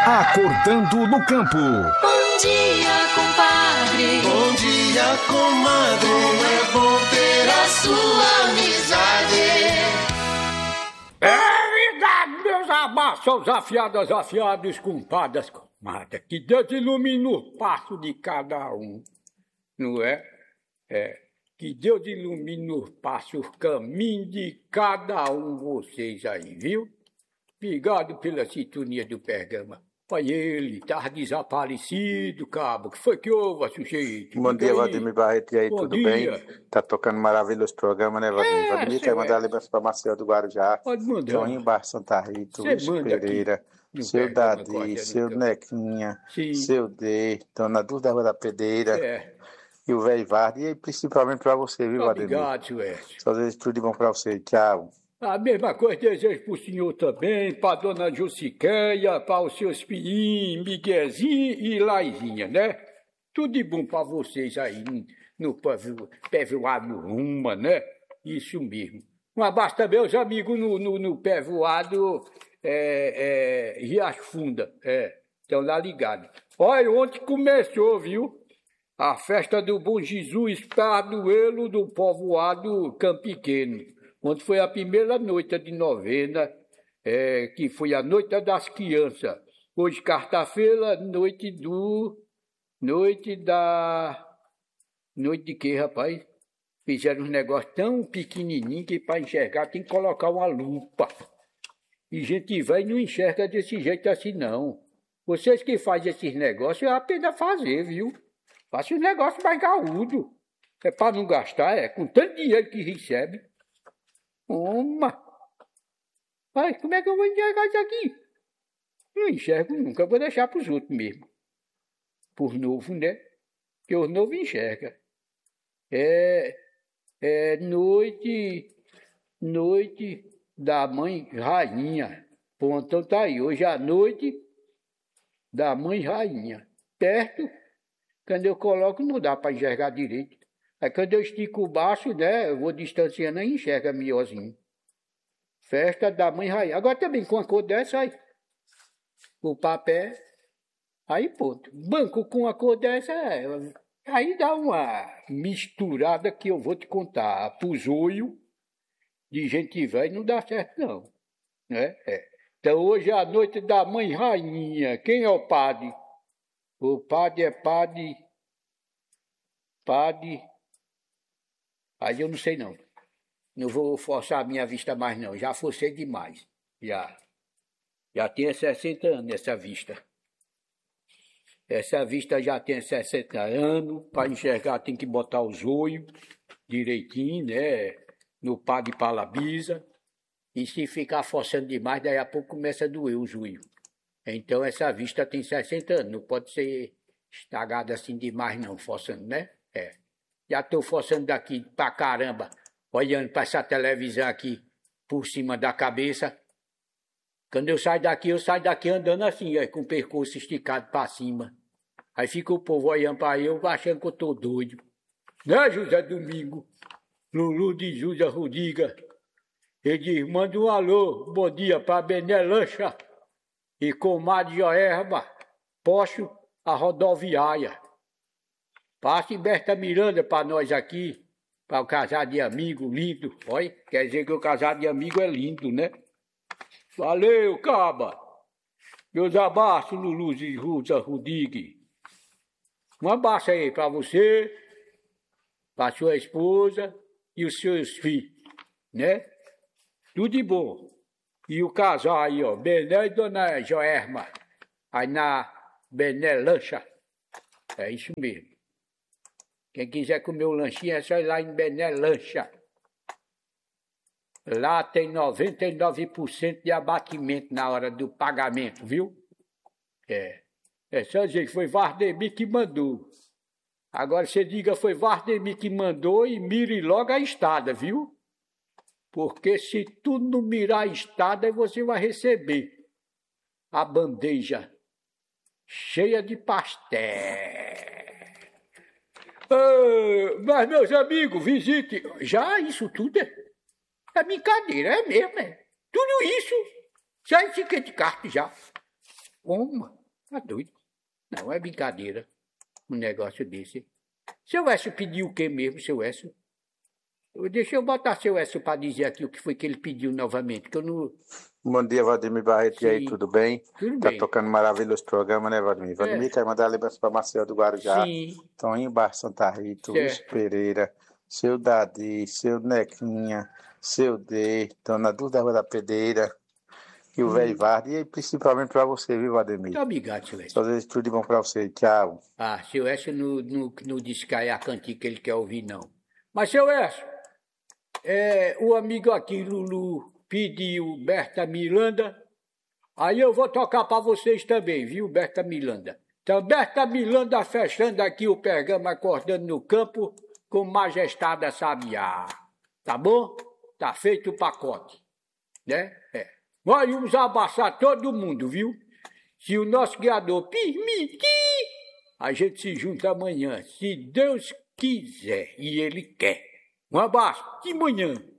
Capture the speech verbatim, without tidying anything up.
Acordando no Campo. Bom dia, compadre. Bom dia, comadre. Como é bom ter a sua amizade. É verdade, meus abraços afiadas, afiados, compadres, comadres. Que Deus ilumine o passo de cada um, não é? É. Que Deus ilumine o passo, o caminho de cada um de vocês aí, viu? Obrigado pela sintonia do programa. Olha ele, tá desaparecido, cabo. Que foi que houve, sujeito? Bom dia, Vladimir Barreto. E aí, Bom tudo dia. bem? Tá tocando maravilhoso programa, né, Vladimir? É, Vladimir quer mandar é. lembrança para Marcelo do Guarujá, Pode mandar. João Bar Santa Rita, Cê Luiz manda aqui Pereira, no seu programa Dadi, Acordando seu no Campo. Nequinha, Sim. seu D, Dona Duda Rua da Pedreira É. e o velho Vardy. E principalmente para você, viu, Vladimir? Obrigado, Suécio. Só desejo tudo de bom para você. Tchau. A mesma coisa desejo para o senhor também, para a dona Jussiqueia, para os seus filhinhos, Miguelzinho e Laizinha, né? Tudo de bom para vocês aí no Povoado Ruma, né? Isso mesmo. Um abraço também aos amigos no, no, no Povoado é, é, Riacho Funda, é, estão lá ligados. Olha, ontem começou, viu? A festa do Bom Jesus Padroeiro do Povoado Campo Pequeno. Ontem foi a primeira noite de novena, é, que foi a noite das crianças. Hoje, quarta-feira, noite do... Noite da... Noite de quê, rapaz? Fizeram uns negócios tão pequenininhos que para enxergar tem que colocar uma lupa. E gente vai e não enxerga desse jeito assim, não. Vocês que fazem esses negócios, é apenas fazer, viu? Faça os negócios mais gaúdos. É para não gastar, é com tanto dinheiro que recebe. Uma. Mas como é que eu vou enxergar isso aqui? Não enxergo nunca, vou deixar para os outros mesmo. Por novo, né? Porque os novos enxergam. É, é noite, noite da mãe rainha. Pô, então tá aí, hoje é a noite da mãe rainha. Perto, quando eu coloco não dá para enxergar direito. Aí quando eu estico o baixo, né, eu vou distanciando e enxerga melhorzinho. Festa da mãe rainha. Agora também com a cor dessa aí, o papel, aí ponto. Banco com a cor dessa, é, aí dá uma misturada que eu vou te contar. Pros olhos de gente velha não dá certo não. Né? É. Então hoje é a noite da mãe rainha. Quem é o padre? O padre é padre... Padre... Aí eu não sei não. Não vou forçar a minha vista mais não. Já forcei demais. Já. Já tenho sessenta anos essa vista. Essa vista já tem sessenta anos. Para enxergar tem que botar os olhos direitinho, né? No pá de palabisa. E se ficar forçando demais, daí a pouco começa a doer os olhos. Então essa vista tem sessenta anos. Não pode ser estagada assim demais não, forçando, né? É. Já estou forçando daqui pra caramba, olhando para essa televisão aqui por cima da cabeça. Quando eu saio daqui, eu saio daqui andando assim, ó, com o percurso esticado para cima. Aí fica o povo olhando para eu, achando que eu estou doido. Né, José Domingo? Lulu de Júlia Rudiga. Ele diz, manda um alô, bom dia para Bené Lancha e comadre Joerba, posto a rodoviária. Passe Berta Miranda para nós aqui, para o casal de amigo lindo. Olha, quer dizer que o casal de amigo é lindo, né? Valeu, caba. Meus abraços, Lulu de Rusa Rudig. Um abraço aí para você, para sua esposa e os seus filhos, né? Tudo de bom. E o casal aí, ó, Bené e Dona Joerma, aí na Bené Lancha. É isso mesmo. Quem quiser comer o lanchinho é só ir lá em Bené Lancha. Lá tem noventa e nove por cento de abatimento na hora do pagamento, viu? É. É só dizer que foi Vardemir que mandou. Agora você diga foi Vardemir que mandou e mire logo a estada, viu? Porque se tu não mirar a estada, você vai receber a bandeja cheia de pastel. Ah, mas, meus amigos, visite. Já isso tudo é, é brincadeira, é mesmo, é. Tudo isso já fica de carta já. Uma. Tá doido? Não, é brincadeira um negócio desse. Seu Écio pediu o que mesmo, seu Écio? Deixa eu botar seu Écio para dizer aqui o que foi que ele pediu novamente, que eu não... Bom dia, Valdemir Barreto, Sim. e aí, tudo bem? Tudo Tá bem. tocando maravilhoso programa, né, Valdemir? Valdemir, É. quer mandar lembrança para Marcelo do Guarujá, Sim. Toninho Barra Santa Rita, Luiz Certo. Pereira, seu Dadi, seu Nequinha, seu D, Dona Duda Rua da Pedeira, e o Hum. velho Vardy, e principalmente para você, viu, Valdemir? Muito obrigado, seu Écio. Só desejo tudo de bom para você. Tchau. Ah, seu Écio não, não, não disse que é a cantiga que ele quer ouvir, não. Mas, seu Écio, é, o amigo aqui, Lulu, pediu Berta Miranda. Aí eu vou tocar para vocês também, viu, Berta Miranda? Então, Berta Miranda fechando aqui o programa Acordando no Campo com Majestade Sabiá. Tá bom? Tá feito o pacote, né? É. Vamos abraçar todo mundo, viu? Se o nosso Criador permitir, a gente se junta amanhã, se Deus quiser e Ele quer. Um abraço, de manhã.